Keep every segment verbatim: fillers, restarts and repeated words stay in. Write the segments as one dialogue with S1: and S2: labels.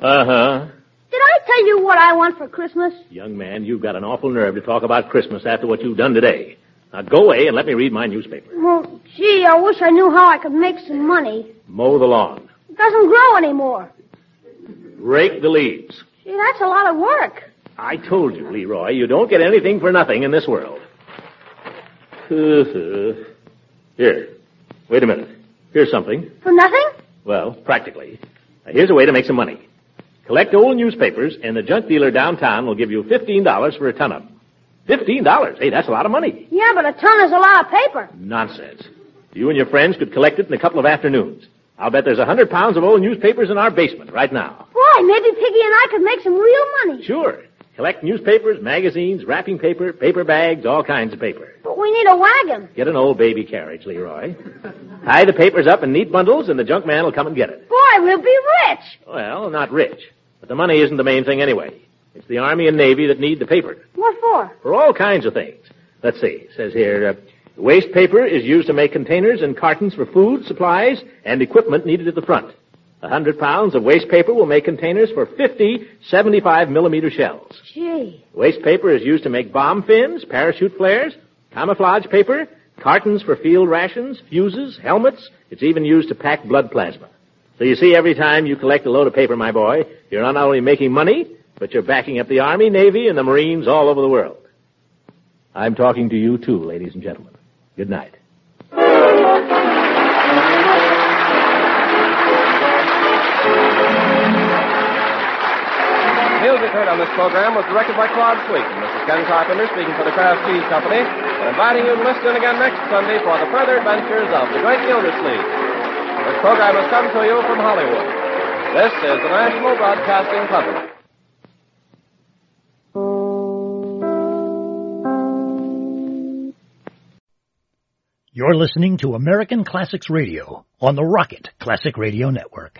S1: Uh-huh.
S2: Did I tell you what I want for Christmas?
S1: Young man, you've got an awful nerve to talk about Christmas after what you've done today. Now go away and let me read my newspaper.
S2: Well, gee, I wish I knew how I could make some money.
S1: Mow the lawn.
S2: It doesn't grow anymore.
S1: Rake the leaves.
S2: Gee, that's a lot of work.
S1: I told you, Leroy, you don't get anything for nothing in this world. Here, wait a minute. Here's something.
S2: For nothing?
S1: Well, practically. Now, here's a way to make some money. Collect old newspapers, and the junk dealer downtown will give you fifteen dollars for a ton of them. fifteen dollars? Hey, that's a lot of money.
S2: Yeah, but a ton is a lot of paper.
S1: Nonsense. You and your friends could collect it in a couple of afternoons. I'll bet there's a hundred pounds of old newspapers in our basement right now.
S2: Boy, maybe Piggy and I could make some real money.
S1: Sure. Collect newspapers, magazines, wrapping paper, paper bags, all kinds of paper.
S2: But we need a wagon.
S1: Get an old baby carriage, Leroy. Tie the papers up in neat bundles, and the junk man will come and get it.
S2: Boy, we'll be rich.
S1: Well, not rich. But the money isn't the main thing anyway. It's the Army and Navy that need the paper.
S2: What for?
S1: For all kinds of things. Let's see. It says here, uh, waste paper is used to make containers and cartons for food, supplies, and equipment needed at the front. A hundred pounds of waste paper will make containers for fifty seventy-five millimeter shells.
S2: Gee.
S1: Waste paper is used to make bomb fins, parachute flares, camouflage paper, cartons for field rations, fuses, helmets. It's even used to pack blood plasma. So you see, every time you collect a load of paper, my boy, you're not only making money, but you're backing up the Army, Navy, and the Marines all over the world. I'm talking to you, too, ladies and gentlemen. Good night.
S3: Music heard on this program was directed by Claude Sweeten. This is Ken Carpenter speaking for the Kraft Cheese Company and inviting you to listen in again next Sunday for the further adventures of the Great Gildersleeve. This program has come to you from Hollywood. This is the National Broadcasting Company.
S4: You're listening to American Classics Radio on the Rocket Classic Radio Network.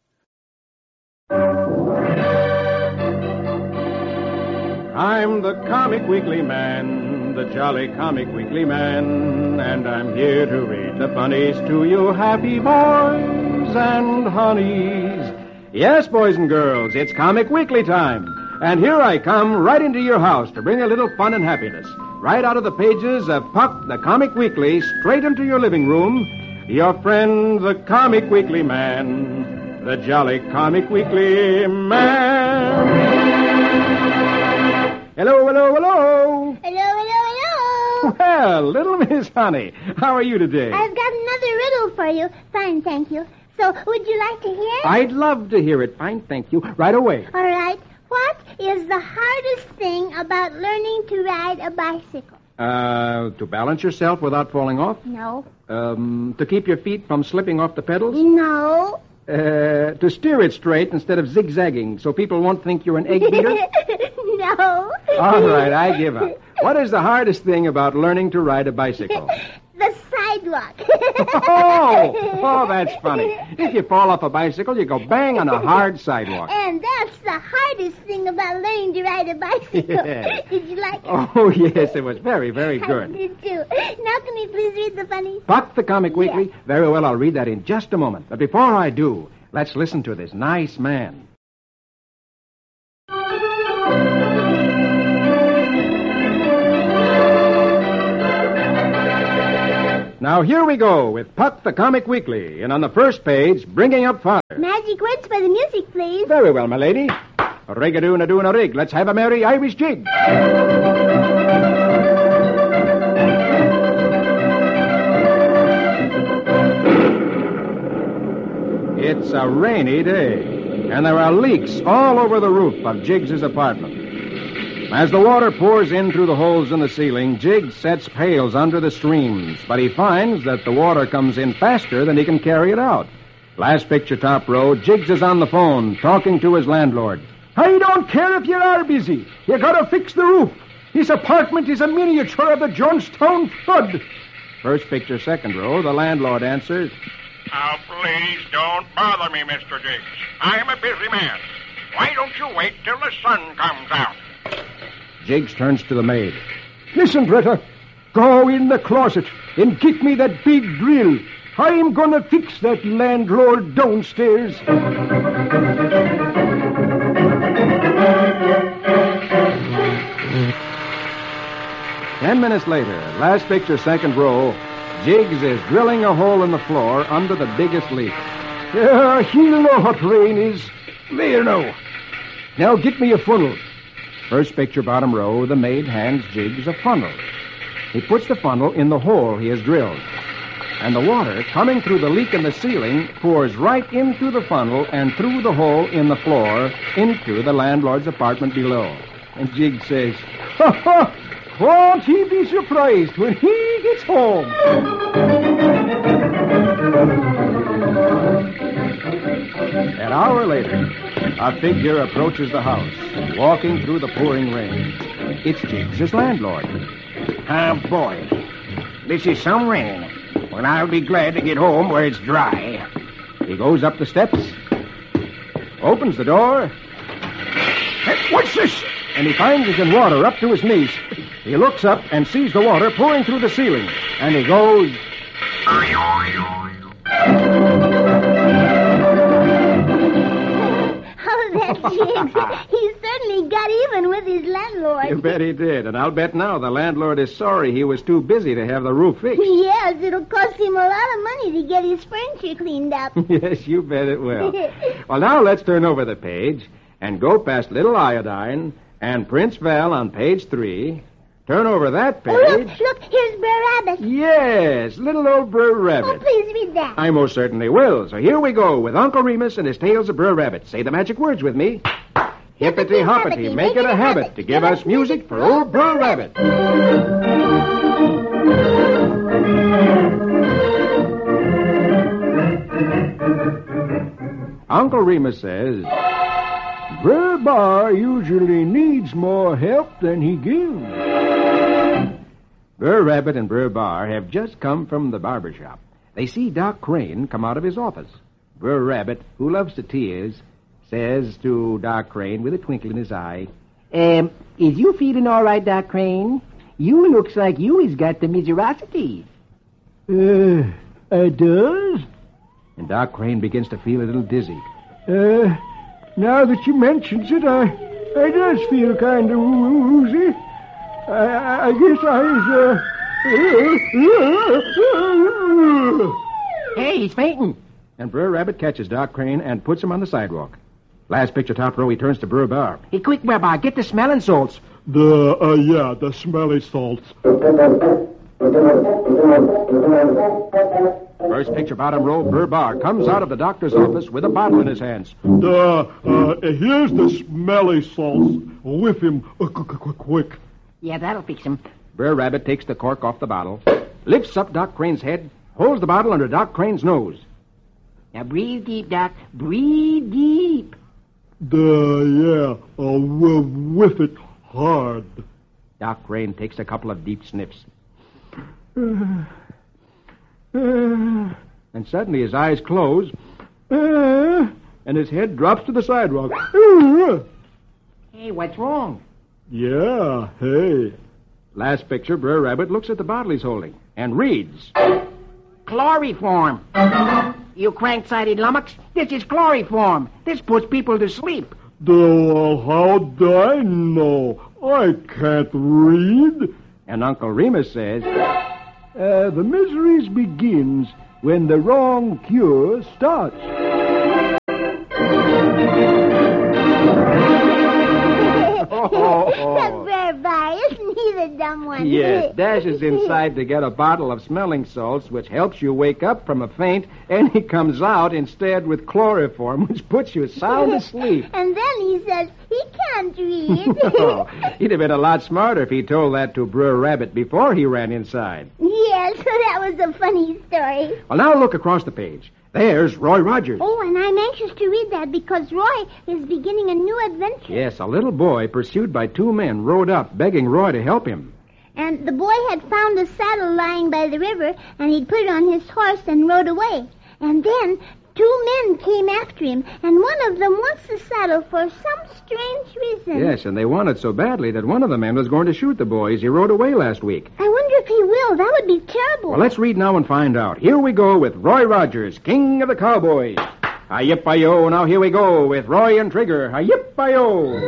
S5: I'm the Comic Weekly Man, the jolly Comic Weekly Man, and I'm here to read the funnies to you happy boys and honeys. Yes, boys and girls, it's Comic Weekly time, and here I come right into your house to bring a little fun and happiness. Right out of the pages of Puck, the Comic Weekly, straight into your living room, your friend, the Comic Weekly Man, the jolly Comic Weekly Man. Hello, hello, hello.
S6: Hello, hello, hello.
S5: Well, little Miss Honey, how are you today?
S6: I've got another riddle for you. Fine, thank you. So, would you like to hear?
S5: I'd love to hear it. Fine, thank you. Right away.
S6: All right. What is the hardest thing about learning to ride a bicycle?
S5: Uh, to balance yourself without falling off?
S6: No.
S5: Um, to keep your feet from slipping off the pedals?
S6: No.
S5: Uh, to steer it straight instead of zigzagging so people won't think you're an egg beater?
S6: No.
S5: All right, I give up. What is the hardest thing about learning to ride a bicycle?
S6: The sidewalk.
S5: Oh, oh, that's funny. If you fall off a bicycle, you go bang on a hard sidewalk.
S6: And that's the hardest thing about learning to ride a bicycle.
S5: Yeah.
S6: Did you like it?
S5: Oh, yes, it was very, very good.
S6: I did, too. Now can you please read the funny?
S5: Puck the Comic Weekly?
S6: Yes.
S5: Very well, I'll read that in just a moment. But before I do, let's listen to this nice man. Now, here we go with Puck the Comic Weekly, and on the first page, Bringing Up Father.
S6: Magic words for the music, please.
S5: Very well, my lady. A rig-a-doo-and-a-doo-and-a-rig. Let's have a merry Irish jig. It's a rainy day, and there are leaks all over the roof of Jiggs's apartment. As the water pours in through the holes in the ceiling, Jiggs sets pails under the streams, but he finds that the water comes in faster than he can carry it out. Last picture, top row, Jiggs is on the phone, talking to his landlord.
S7: I don't care if you are busy. You gotta fix the roof. This apartment is a miniature of the Johnstown flood.
S5: First picture, second row, the landlord answers.
S8: Now, please don't bother me, Mister Jiggs. I'm a busy man. Why don't you wait till the sun comes out?
S5: Jiggs turns to the maid.
S7: Listen, Greta. Go in the closet and get me that big drill. I'm gonna fix that landlord downstairs.
S5: Ten minutes later, last picture, second row, Jiggs is drilling a hole in the floor under the biggest leak.
S7: Yeah, he'll know what rain is. There now. Now get me a funnel.
S5: First picture, bottom row, the maid hands Jiggs a funnel. He puts the funnel in the hole he has drilled. And the water, coming through the leak in the ceiling, pours right into the funnel and through the hole in the floor into the landlord's apartment below.
S7: And Jiggs says, ha ha! Won't he be surprised when he gets home?
S5: An hour later, a figure approaches the house, walking through the pouring rain. It's Jiggs' landlord.
S9: Ah, uh, boy, this is some rain. Well, I'll be glad to get home where it's dry.
S5: He goes up the steps, opens the door.
S9: Hey, what's this?
S5: And he finds he's in water up to his knees. He looks up and sees the water pouring through the ceiling. And he goes...
S6: Oh, that's Jiggs. He certainly got even with his landlord.
S5: You bet he did. And I'll bet now the landlord is sorry he was too busy to have the roof fixed.
S6: Yes, it'll cost him a lot of money to get his furniture cleaned up.
S5: Yes, you bet it will. Well, now let's turn over the page and go past Little Iodine and Prince Val on page three. Turn over that page.
S6: Oh, look, look, here's Brer Rabbit.
S5: Yes, little old Brer Rabbit.
S6: Oh, please read that.
S5: I most certainly will. So here we go with Uncle Remus and his tales of Brer Rabbit. Say the magic words with me. Hippity hoppity, make it a habit to give us music for old Brer Rabbit. Uncle Remus says,
S7: Brer Bar usually needs more help than he gives.
S5: Brer Rabbit and Brer Bar have just come from the barber shop. They see Doc Crane come out of his office. Brer Rabbit, who loves to tease, says to Doc Crane with a twinkle in his eye,
S10: Um, is you feeling all right, Doc Crane? You looks like you has got the miserosity.
S7: Uh, I does?
S5: And Doc Crane begins to feel a little dizzy.
S7: Uh, now that you mentions it, I, I does feel kind of woozy. I, I guess I was,
S10: uh... Hey, he's fainting.
S5: And Brer Rabbit catches Doc Crane and puts him on the sidewalk. Last picture, top row, he turns to Brer Bar.
S10: Hey, quick, Brer Bar, get the smelling salts.
S11: The, uh, yeah, the smelly salts.
S5: First picture, bottom row, Brer Bar comes out of the doctor's office with a bottle in his hands.
S11: The, uh, here's the smelly salts. Whiff him, uh, quick, quick.
S10: Yeah, that'll fix him.
S5: Brer Rabbit takes the cork off the bottle, lifts up Doc Crane's head, holds the bottle under Doc Crane's nose.
S10: Now breathe deep, Doc. Breathe deep.
S11: The, yeah, uh, we'll whiff it hard.
S5: Doc Crane takes a couple of deep sniffs.
S7: Uh, uh,
S5: and suddenly his eyes close,
S7: uh,
S5: and his head drops to the sidewalk.
S7: Uh,
S10: hey, what's wrong?
S11: Yeah, hey.
S5: Last picture, Brer Rabbit looks at the bottle he's holding and reads.
S10: Chloroform. You crank-sided lummox. This is chloroform. This puts people to sleep.
S11: Well, how do I know? I can't read.
S5: And Uncle Remus says,
S7: uh, the miseries begins when the wrong cure starts.
S6: That Brer Bar, isn't he the dumb one?
S5: Yes, dashes inside to get a bottle of smelling salts, which helps you wake up from a faint, and he comes out instead with chloroform, which puts you sound asleep.
S6: And then he says he can't read.
S5: Oh, he'd have been a lot smarter if he told that to Brer Rabbit before he ran inside.
S6: Yes, that was a funny story.
S5: Well, now look across the page. There's Roy Rogers.
S6: Oh, and I'm anxious to read that because Roy is beginning a new adventure.
S5: Yes, a little boy pursued by two men rode up, begging Roy to help him.
S6: And the boy had found a saddle lying by the river, and he'd put it on his horse and rode away. And then two men came after him, and one of them wants the saddle for some strange reason.
S5: Yes, and they want it so badly that one of the men was going to shoot the boy as he rode away last week.
S6: I wonder if he will. That would be terrible.
S5: Well, let's read now and find out. Here we go with Roy Rogers, King of the Cowboys. Hi-yip-hi-yo, now here we go with Roy and Trigger. Hi-yip-hi-yo.